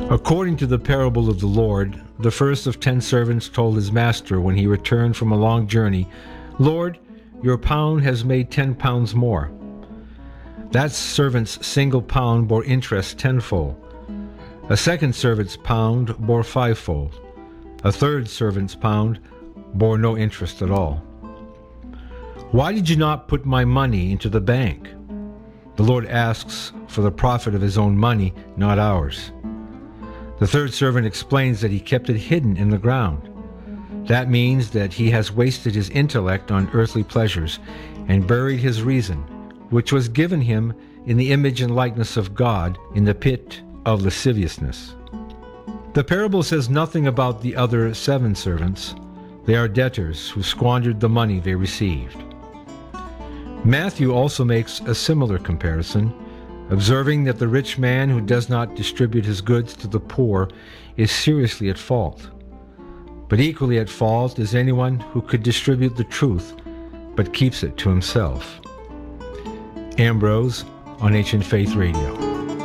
According to the parable of the Lord, the first of 10 servants told his master when he returned from a long journey, "Lord, your pound has made 10 pounds more." That servant's single pound bore interest tenfold. A second servant's pound bore fivefold. A third servant's pound bore no interest at all. "Why did you not put my money into the bank?" The Lord asks for the profit of his own money, not ours. The third servant explains that he kept it hidden in the ground. That means that he has wasted his intellect on earthly pleasures and buried his reason, which was given him in the image and likeness of God, in the pit of lasciviousness. The parable says nothing about the other 7 servants. They are debtors who squandered the money they received. Matthew also makes a similar comparison, observing that the rich man who does not distribute his goods to the poor is seriously at fault. But equally at fault is anyone who could distribute the truth but keeps it to himself. Ambrose on Ancient Faith Radio.